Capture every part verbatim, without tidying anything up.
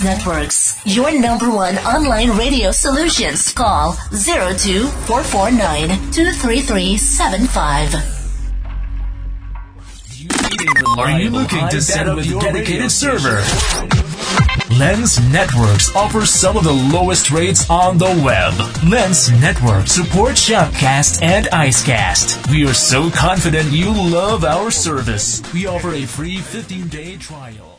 Lens Networks, your number one online radio solutions. Call zero two four four nine two three three seven five. Are you looking to set up your dedicated server? Lens Networks offers some of the lowest rates on the web. Lens Networks supports Shoutcast and Icecast. We are so confident you love our service. We offer a free fifteen-day trial.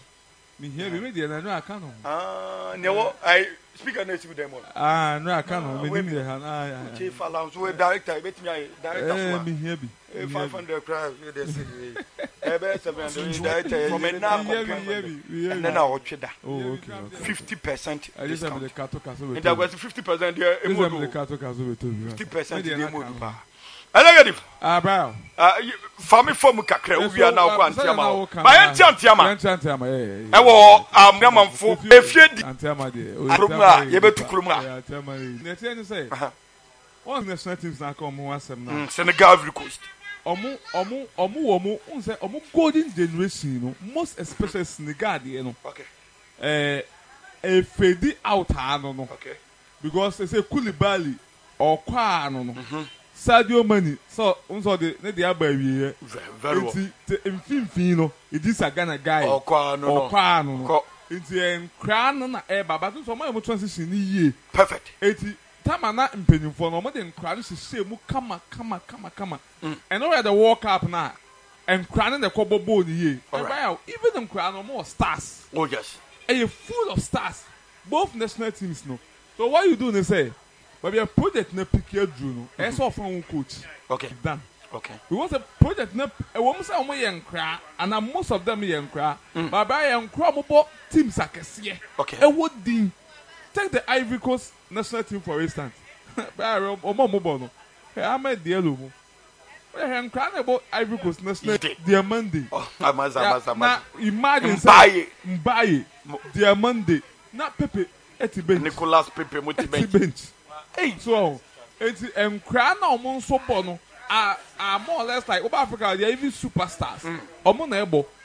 Ah, no, I speak on this with them. Ah, no, I can't. We need to have Chief Allows, we're director, bet me, director. me here. five hundred crowds with the city. From a now, and then I watch that. Oh, okay. fifty percent. I just have the cattle castle. And there was fifty percent here. The cattle castle. fifty percent in the mood. I like it. Ah, bro. Family from Kakre, we are now going to Tiama. My aunt Tiama. I will, I'm Yaman for a few Kruma, Yebe to Kruma. Say, one national teams now come once now. Senegal Coast. Omu, Omu, Omu, Omu, Omu, Omu, golden generation, most especially Senegal, you know. Okay. Eh, a fade out, I don't know. Okay. Because they say Koulibaly or Kwa, no, no. Sadio Mane, so unso the ne dey abawie very well. Nti mfin it is a Ghana guy. Okwa no no. Okwa no no. Nti en kra no na e baba so mo transition ni yie. Perfect. Eti tamana mpenyimfo no mo de nkra no hye mu kama kama kama kama. And already the World Cup na en kra no the kobobo ni yie. Even nkra no more stars. Oh yes. And you full of stars. Both national teams no. So what you do they say? But your project na pick your Juno. That's all from coach. Okay. Done. Okay. We want a project na a woman say omo yen kra and most of them yen kra. But by yen kra mo teams akese. Okay. E would din. Take the Ivory Coast national team for instance. By omo mo bo no. Hey, Ahmed Diallo mo. We yen kra na about Ivory Coast national their Monday. Oh, amaza amaza. Na imagine say Mbaye their Monday. Na Pepe eti bench. Nicolas Pepe mo ti bench. Hey, so it's and crown on so bono are are more or less like over Africa, they are even superstars. Omo na ebo